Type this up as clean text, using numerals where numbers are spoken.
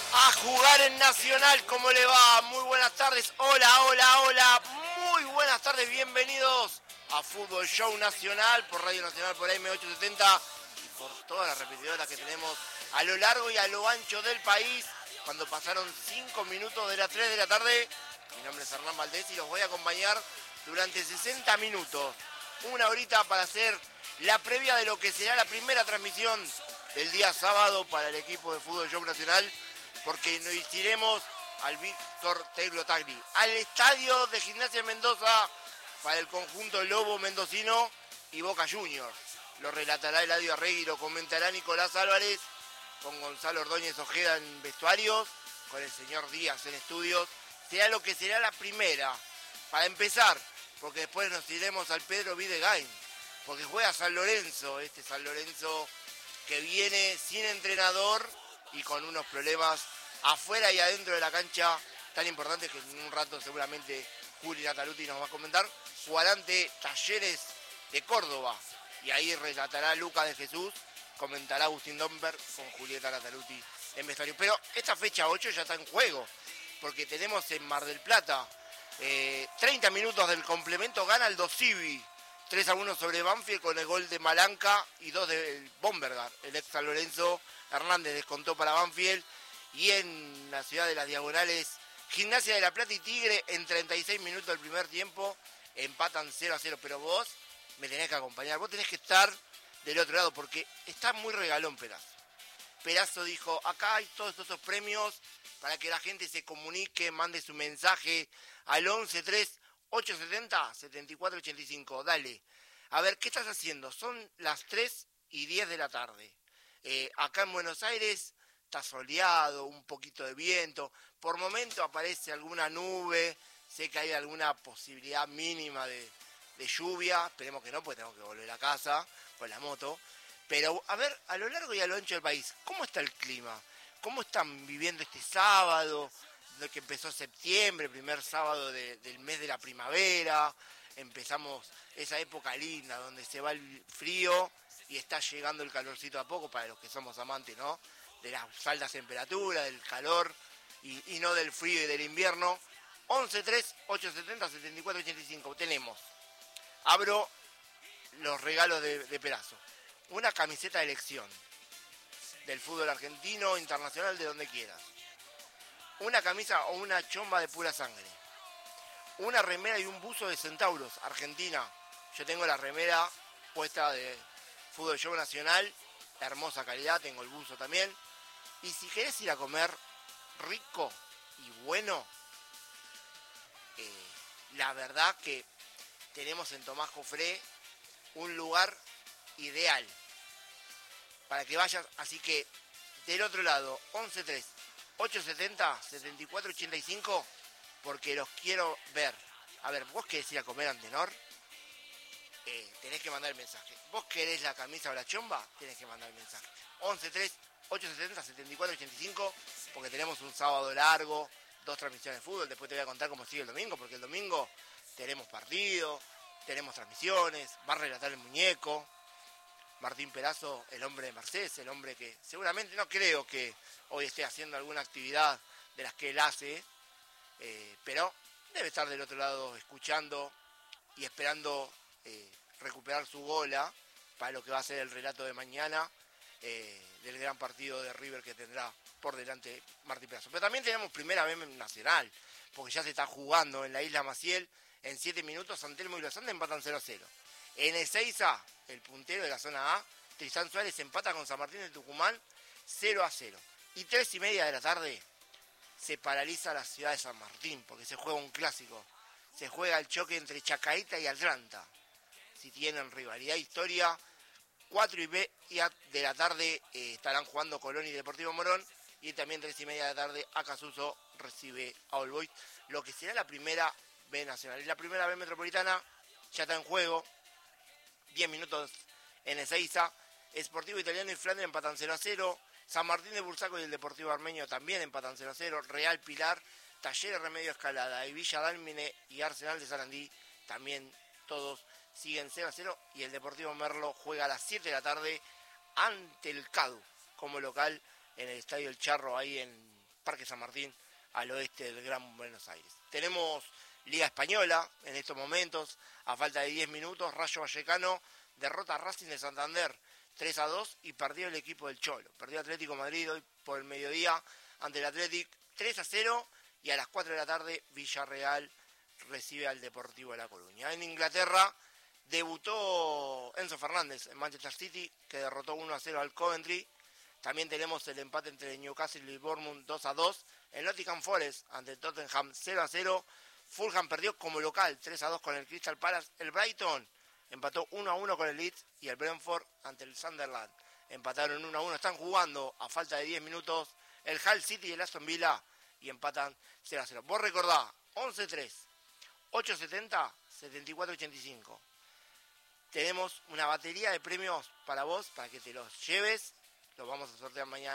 A jugar en Nacional, ¿cómo le va? Muy buenas tardes, hola, hola, hola, muy buenas tardes, bienvenidos a Fútbol Show Nacional por Radio Nacional, por AM870 y por todas las repetidoras que tenemos a lo largo y a lo ancho del país. Cuando pasaron 5 minutos de las 3 de la tarde, mi nombre es Hernán Valdés y los voy a acompañar durante 60 minutos, una horita para hacer la previa de lo que será la primera transmisión del día sábado para el equipo de Fútbol Show Nacional, porque nos iremos al Víctor Taylor Tagli, al estadio de Gimnasia Mendoza para el conjunto Lobo Mendocino y Boca Juniors. Lo relatará Eladio Arregui, lo comentará Nicolás Álvarez, con Gonzalo Ordóñez Ojeda en vestuarios, con el señor Díaz en estudios. Será lo que será la primera, para empezar, porque después nos iremos al Pedro Videgain, porque juega San Lorenzo, este San Lorenzo que viene sin entrenador y con unos problemas afuera y adentro de la cancha tan importantes que en un rato seguramente Juli Nataluti nos va a comentar. Jugará ante Talleres de Córdoba y ahí relatará Lucas de Jesús, comentará Agustín Domberg con Julieta Nataluti en vestuario. Pero esta fecha 8 ya está en juego, porque tenemos en Mar del Plata 30 minutos del complemento, gana el Dosivi 3-1 sobre Banfield con el gol de Malanca y 2 de Bombergar. El ex San Lorenzo Hernández descontó para Banfield. Y en la ciudad de las Diagonales, Gimnasia de la Plata y Tigre en 36 minutos del primer tiempo empatan 0-0. Pero vos me tenés que acompañar, vos tenés que estar del otro lado porque está muy regalón Perazo. Perazo dijo, acá hay todos estos premios para que la gente se comunique, mande su mensaje al 11-3-870-7485. Dale, a ver, ¿qué estás haciendo? Son las 3:10 de la tarde. Acá en Buenos Aires está soleado, un poquito de viento, por momento aparece alguna nube, sé que hay alguna posibilidad mínima de lluvia, esperemos que no, porque tenemos que volver a casa con la moto. Pero, a ver, a lo largo y a lo ancho del país, ¿cómo está el clima? ¿Cómo están viviendo este sábado, de que empezó septiembre, primer sábado del mes de la primavera? Empezamos esa época linda donde se va el frío y está llegando el calorcito a poco para los que somos amantes, ¿no? De las altas temperaturas, del calor y no del frío y del invierno. 11-3-870-7485. Tenemos, abro los regalos de Perazo. Una camiseta de elección del fútbol argentino, internacional, de donde quieras. Una camisa o una chomba de pura sangre. Una remera y un buzo de Centauros, Argentina. Yo tengo la remera puesta de Fútbol Show Nacional, hermosa calidad, tengo el buzo también. Y si querés ir a comer rico y bueno, la verdad que tenemos en Tomás Jofré un lugar ideal para que vayas, así que del otro lado, 11-3-870-7485, porque los quiero ver. A ver, vos querés ir a comer Antenor, tenés que mandar el mensaje. Vos querés la camisa o la chomba, tenés que mandar el mensaje. 11-3-870-7485, porque tenemos un sábado largo, 2 transmisiones de fútbol. Después te voy a contar cómo sigue el domingo, porque el domingo tenemos partido, tenemos transmisiones, va a relatar el muñeco Martín Perazo, el hombre de Mercedes, el hombre que seguramente, no creo que hoy esté haciendo alguna actividad de las que él hace, pero debe estar del otro lado escuchando y esperando recuperar su gola para lo que va a ser el relato de mañana del gran partido de River que tendrá por delante Martín Perazo. Pero también tenemos primera vez nacional, porque ya se está jugando en la Isla Maciel. En 7 minutos, San Telmo y Los Andes empatan 0-0. En Ezeiza, el puntero de la zona A, Tristán Suárez empata con San Martín de Tucumán 0-0. Y 3:30 de la tarde se paraliza la ciudad de San Martín, porque se juega un clásico. Se juega el choque entre Chacarita y Atlanta. Si tienen rivalidad, historia, 4:30 de la tarde estarán jugando Colón y Deportivo Morón. Y también 3:30 de la tarde, Acasuso recibe a All Boys, lo que será la primera B nacional. Y la primera B metropolitana ya está en juego. 10 minutos en Ezeiza. Sportivo Italiano y Flandre empatan 0-0. San Martín de Bursaco y el Deportivo Armenio también empatan 0-0. Real Pilar, Talleres Remedio Escalada y Villa Dálmine y Arsenal de Sarandí también todos siguen 0-0. Y el Deportivo Merlo juega a las 7 de la tarde ante el CADU como local en el Estadio El Charro, ahí en Parque San Martín, al oeste del Gran Buenos Aires. Tenemos Liga Española en estos momentos, a falta de 10 minutos, Rayo Vallecano derrota a Racing de Santander 3-2 y perdió el equipo del Cholo. Perdió Atlético Madrid hoy por el mediodía ante el Athletic 3-0 y a las 4 de la tarde Villarreal recibe al Deportivo de La Coruña. En Inglaterra debutó Enzo Fernández en Manchester City, que derrotó 1-0 al Coventry. También tenemos el empate entre Newcastle y Bournemouth 2-2. El Nottingham Forest ante el Tottenham 0-0. Fulham perdió como local 3-2 con el Crystal Palace. El Brighton empató 1-1 con el Leeds y el Brentford ante el Sunderland empataron 1-1. Están jugando a falta de 10 minutos el Hull City y el Aston Villa y empatan 0-0. Vos recordá, 11-3, 870, 7485. Tenemos una batería de premios para vos, para que te los lleves. Los vamos a sortear mañana.